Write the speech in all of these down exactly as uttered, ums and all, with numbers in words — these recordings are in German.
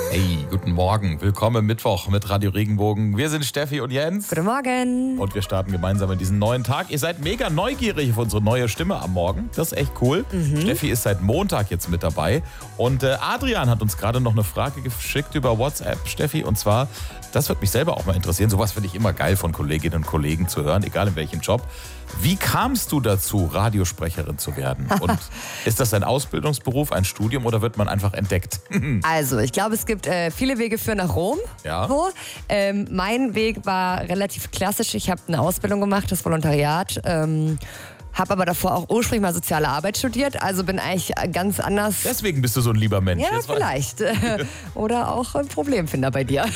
Hey, guten Morgen. Willkommen Mittwoch mit Radio Regenbogen. Wir sind Steffi und Jens. Guten Morgen. Und wir starten gemeinsam in diesen neuen Tag. Ihr seid mega neugierig auf unsere neue Stimme am Morgen. Das ist echt cool. Mhm. Steffi ist seit Montag jetzt mit dabei. Und äh, Adrian hat uns gerade noch eine Frage geschickt über WhatsApp, Steffi. Und zwar, das wird mich selber auch mal interessieren. Sowas finde ich immer geil von Kolleginnen und Kollegen zu hören, egal in welchem Job. Wie kamst du dazu, Radiosprecherin zu werden? Und ist das ein Ausbildungsberuf, ein Studium oder wird man einfach entdeckt? Also, ich glaube, es gibt äh, viele Wege für nach Rom. Ja. So. Ähm, mein Weg war relativ klassisch. Ich habe eine Ausbildung gemacht, das Volontariat. Ähm, habe aber davor auch ursprünglich mal soziale Arbeit studiert. Also bin eigentlich ganz anders. Deswegen bist du so ein lieber Mensch. Ja, Jetzt vielleicht. Oder auch ein Problemfinder bei dir.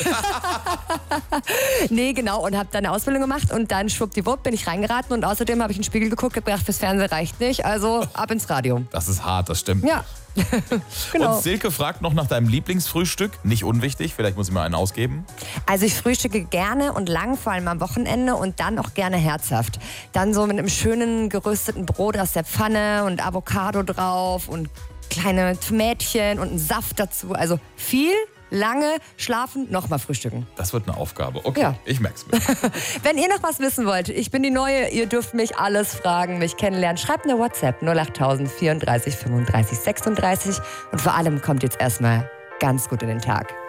Nee, genau. Und habe dann eine Ausbildung gemacht und dann schwuppdiwupp bin ich reingeraten. Und außerdem habe ich in den Spiegel geguckt und gedacht, fürs Fernsehen reicht nicht. Also ab ins Radio. Das ist hart, das stimmt. Ja. Genau. Und Silke fragt noch nach deinem Lieblingsfrühstück. Nicht unwichtig, vielleicht muss ich mal einen ausgeben. Also ich frühstücke gerne und lang, vor allem am Wochenende und dann auch gerne herzhaft. Dann so mit einem schönen gerösteten Brot aus der Pfanne und Avocado drauf und kleine Tomätchen und einen Saft dazu. Also viel, lange schlafen, nochmal frühstücken. Das wird eine Aufgabe. Okay, Ja. ich merk's mir. Wenn ihr noch was wissen wollt, ich bin die Neue, ihr dürft mich alles fragen, mich kennenlernen. Schreibt eine WhatsApp null acht tausend vierunddreißig fünfunddreißig sechsunddreißig und vor allem kommt jetzt erstmal ganz gut in den Tag.